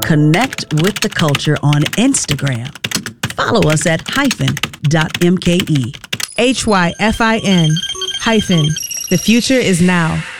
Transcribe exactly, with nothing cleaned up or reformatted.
Connect with the culture on Instagram. Follow us at hyphen dot M K E. H Y F I N hyphen. The future is now.